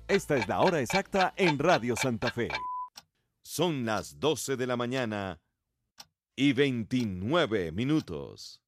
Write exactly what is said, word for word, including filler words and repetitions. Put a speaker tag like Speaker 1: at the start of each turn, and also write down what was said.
Speaker 1: Esta es la hora exacta en Radio Santa Fe. Son las doce de la mañana y veintinueve minutos.